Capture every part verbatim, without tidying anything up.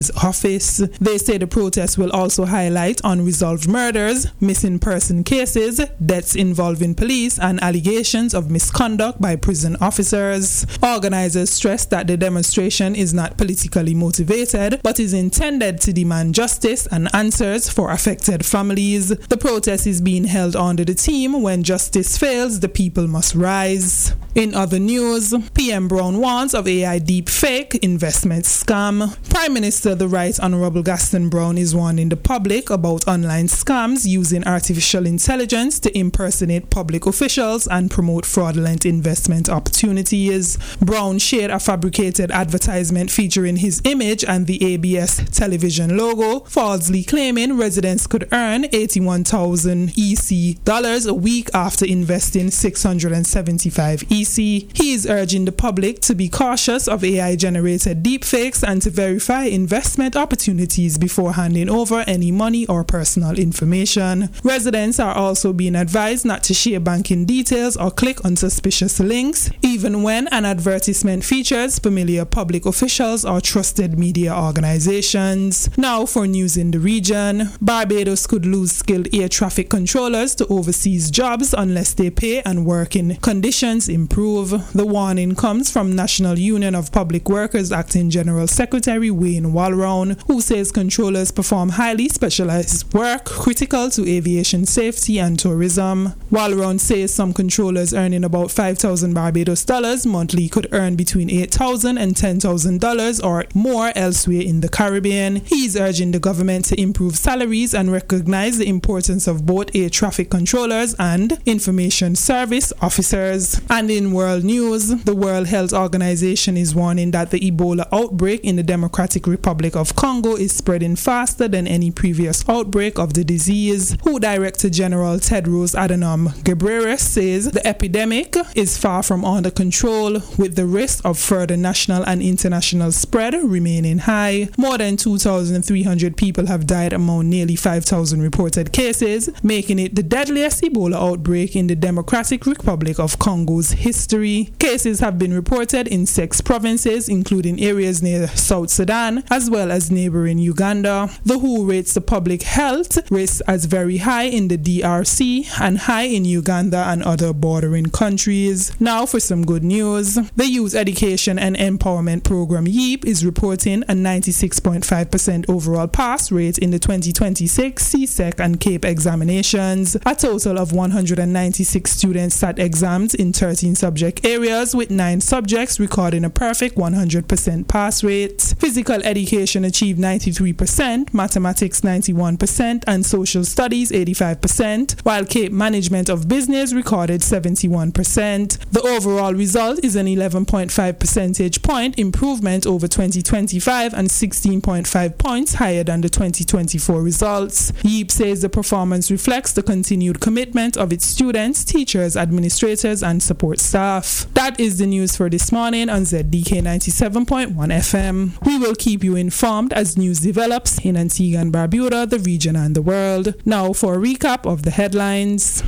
office. They say the protest will also highlight unresolved murders, missing person cases, deaths involving police, and allegations of misconduct by prison officers. Organizers stress that the demonstration is not politically motivated, but is intended to demand justice and answers for affected families. The protest is being held under the theme, "When justice fails, the people must rise." In other news, P M Brown warns of A I deepfake investment scam. Prime Minister the Right Honourable Gaston Brown is warning the public about online scams using artificial intelligence to impersonate public officials and promote fraudulent investment opportunities. Brown shared a fabricated advertisement featuring his image and the A B S television logo, falsely claiming residents could earn eighty-one thousand E C dollars a week after investing six hundred seventy-five E C. He is urging the public to be cautious of A I-generated deepfakes and to verify investment opportunities before handing over any money or personal information. Residents are also being advised not to share banking details or click on suspicious links, even when an advertisement features familiar public officials or trusted media organizations. Now for news in the region. Barbados could lose skilled air traffic controllers to overseas jobs unless they pay and working conditions improve. The warning comes from National Union of Public Workers Acting General Secretary Wayne Walrown, who says controllers perform highly specialized work critical to aviation safety and tourism. Walrown says some controllers earning about five thousand Barbados dollars monthly could earn between eight thousand and ten thousand dollars or more elsewhere in the Caribbean. He is urging the government to improve salaries and recognize the importance of both air traffic controllers and information service officers. And in world news, the World Health Organization is warning that the Ebola outbreak in the Democratic Republic of Congo is spreading faster than any previous outbreak of the disease. W H O Director General Tedros Adhanom Ghebreyesus says the epidemic is far from under control, with the risk of further national and international spread remaining high. More than two thousand three hundred people have died among nearly five thousand reported cases, making it the deadliest Ebola outbreak in the Democratic Republic of Congo's history. Cases have been reported in six provinces, including areas near South Sudan, as well as neighboring Uganda. The W H O rates the public health risks as very high in the D R C and high in Uganda and other bordering countries. Now for some good news. The Youth Education and Empowerment Program YEEP is reporting a ninety-six point five percent overall pass rate in the twenty twenty-six C S E C and CAPE examinations. A total of one hundred ninety-six students sat exams in thirteen subject areas, with nine subjects recording a perfect one hundred percent pass rate. Physical education achieved ninety-three percent, mathematics ninety-one percent, and social studies eighty-five percent, while CAPE Management of Business recorded seventy-one percent. The overall result is an eleven point five percentage point improvement over twenty twenty-five and sixteen point five points higher than the twenty twenty-four results. YEEP says the performance reflects the continued commitment of its students, teachers, administrators, and support staff. That is the news for this morning on Z D K ninety-seven point one F M. We will keep you informed as news develops in Antigua and Barbuda, the region, and the world. Now for a recap of the headlines.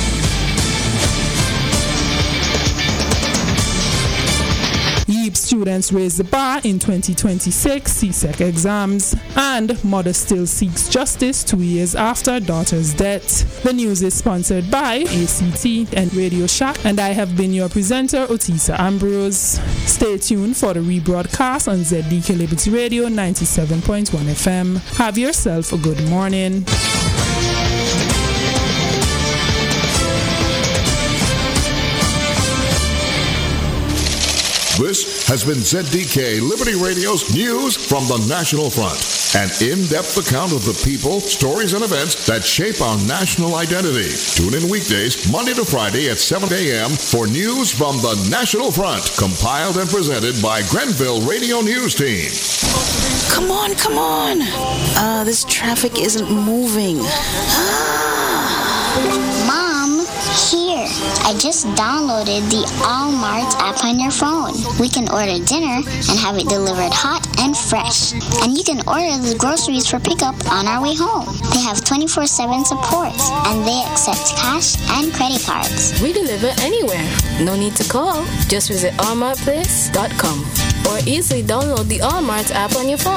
YEEP students raise the bar in twenty twenty-six C S E C exams, and mother still seeks justice two years after daughter's death. The news is sponsored by A C T and Radio Shack, and I have been your presenter, Otisa Ambrose. Stay tuned for the rebroadcast on Z D K Liberty Radio ninety-seven point one F M. Have yourself a good morning. This has been Z D K Liberty Radio's News from the National Front, an in-depth account of the people, stories, and events that shape our national identity. Tune in weekdays, Monday to Friday at seven a.m. for News from the National Front, compiled and presented by Grenville Radio News Team. Come on, come on. Uh, this traffic isn't moving. Mom, here. I just downloaded the Allmart app on your phone. We can order dinner and have it delivered hot and fresh. And you can order the groceries for pickup on our way home. They have twenty-four seven support, and they accept cash and credit cards. We deliver anywhere. No need to call. Just visit allmart place dot com or easily download the Allmart app on your phone.